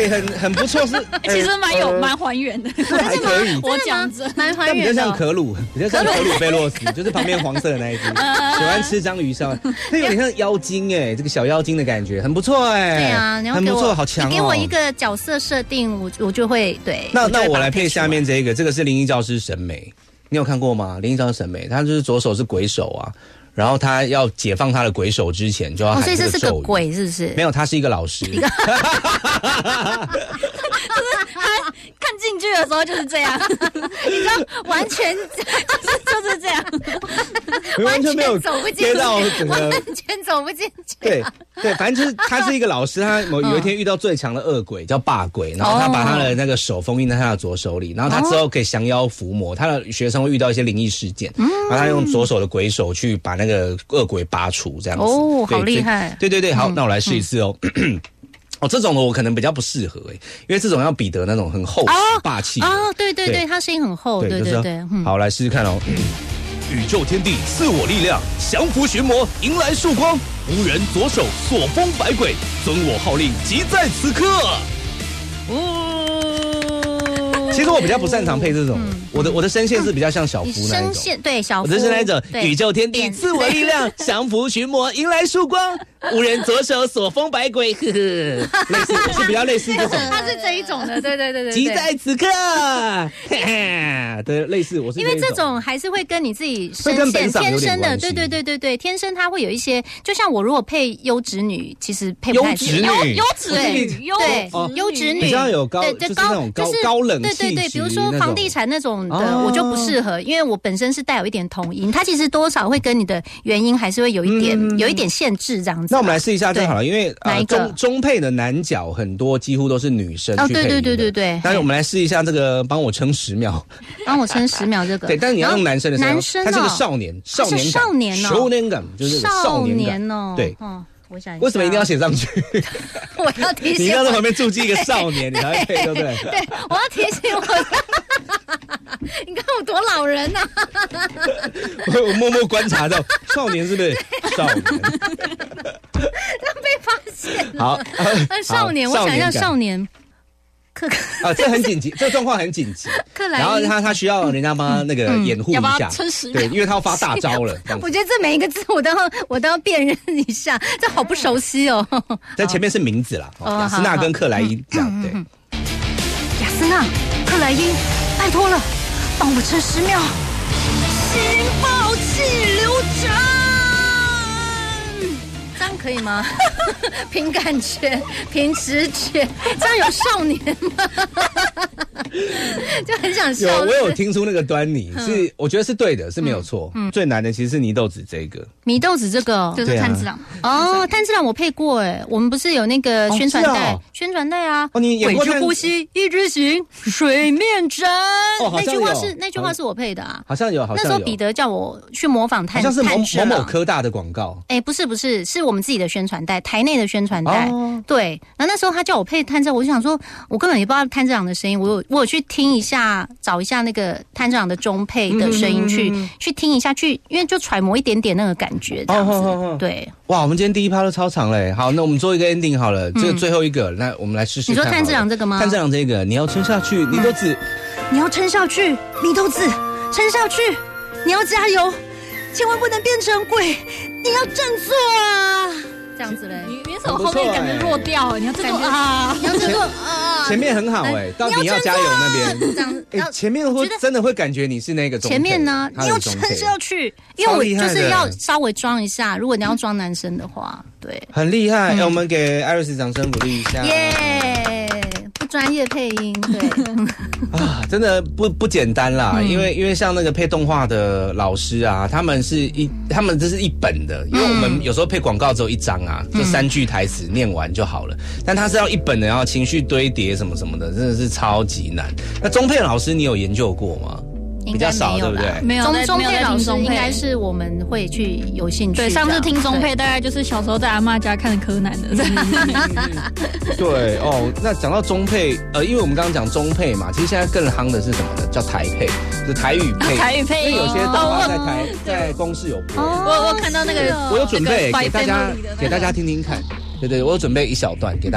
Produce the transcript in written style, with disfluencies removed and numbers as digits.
对，很不错，是其实蛮还原的， 还可以。 我讲着蛮还原的， 比较像可鲁贝洛斯，就是旁边黄色的那一只，喜欢吃章鱼烧，它有点像妖精哎，这个小妖精的感觉，很不错哎。 对啊， 很不错，好强哦！ 你给我一个角色设定，我就会对。 那我来配下面这个，这个是灵异教师审美，你有看过吗？灵异教师审美，他就是左手是鬼手啊。然后他要解放他的鬼手之前，就要喊这个咒语。 所以这是个鬼，是不是？ 没有，他是一个老师。 就是他看进去的时候就是这样， 你知道，完全就是这样， 完全没有走不进， 到整个， 完全走不进去。 对，反正就是他是一个老师，他有一天遇到最强的恶鬼叫霸鬼，然后他把他的那个手封印在他的左手里，然后他之后可以降妖伏魔，他的学生会遇到一些灵异事件，然后他用左手的鬼手去把那个恶鬼拔除，这样子。 哦，好厉害！ 对，好，那我来试一次哦。哦，这种的我可能比较不适合因为这种要彼得那种很厚实霸气哦，对，他声音很厚，对。 好，来试试看哦。宇宙天地赐我力量，降服玄魔，迎来曙光。无人左手所封百鬼，遵我号令，即在此刻。其实我比较不擅长配这种，我的声线是比较像小夫那一种。 声线对小夫， 我的是那一种宇宙天地赐我力量，降服群魔，迎来曙光。无人左手所封百鬼，呵呵，类似是比较类似这种。 他是这一种的，对。 即在此刻，对，类似我是。 因为这种还是会跟你自己声线天生的，对，天生它会有一些，就像我如果配优质女，其实配不太起来。优质女比较有高，就是那种高冷气质。 对，比如说房地产那种的，我就不适合，因为我本身是带有一点童音，它其实多少会跟你的原因还是会有一点限制这样子。 那我们来试一下就好了，因为中配的男角很多几乎都是女生去配音的。对。但是我们来试一下这个，帮我撑10秒， 帮我撑10秒这个。 对，但是你要用男生的声音， 男生他是个少年感，就是少年感，对。 我想为什么一定要写上去？ 我要提醒你要在旁边注记一个少年，你才会配，对不对？ 对，我要提醒我。你看我多老人呐！ 我默默观察到，少年是不是少年？ 被发现了。 好， 少年，我想一下，少年。 这很紧急，这状况很紧急。然后他需要人家帮他那个掩护一下，对，因为他要发大招了。 我觉得这每一个字我都要辨认一下，这好不熟悉哦。 在前面是名字啦，雅斯娜跟克莱因这样对。 雅斯娜、克莱因，拜托了，帮我撑10秒。心爆气流斩。这样可以吗？凭感觉，凭直觉，这样有少年吗？就很想笑。 我有听出那个端倪，是我觉得是对的，是没有错。最难的其实是祢豆子这个。 祢豆子这个就是炭治郎哦，炭治郎我配过我们不是有那个宣传带，宣传带啊。 哦，你演过？ 鬼之呼吸，一直行，水面斩。那句话是我配的啊， 好像有。 那时候彼得叫我去模仿炭治郎， 好像是某科大的广告。 不是，是我们自己的宣传带，台内的宣传带。对，然后那时候他叫我配炭治郎，我就想说，我根本也不知道炭治郎的声音，我有去听一下，找一下那个炭治郎的中配的声音去听一下，因为就揣摩一点点那个感觉这样子。对， 哇，我们今天第一趴都超长嘞。好，那我们做一个 ending 好了，这个最后一个，那我们来试试看。 你说炭治郎这个吗？ 炭治郎这个，你要撑下去，祢豆子， 你要撑下去，祢豆子，撑下去，你要加油，千万不能变成鬼，你要振作啊！这样子嘞， 你怎么后面感觉弱掉？你要振作啊！ 你要振作啊！ 前面很好到底要加油那边。这样，前面会真的会感觉你是那个中配。 前面呢，你要撑下去，因为我就是要稍微装一下。如果你要装男生的话，对， 很厉害。我们给艾瑞斯掌声鼓励一下。 耶！不专业配音，对啊，真的不简单啦。因为像那个配动画的老师啊，他们这是一本的，因为我们有时候配广告只有1张啊，就3句台词念完就好了。但他是要1本的，然后情绪堆叠什么什么的，真的是超级难。那中配老师你有研究过吗？比较少，对不对？ 没有。 中配老师应该是我们会去有兴趣。 对，上次听中配大概就是小时候在阿嬷家看的柯南的。 对哦，那讲到中配，因为我们刚刚讲中配嘛，其实现在更夯的是什么呢？叫台配，就是台语配。 台语配， 因为有些动画在公视有播。 我看到那个， 我有准备给大家听听看。对，我有准备一小段给大家。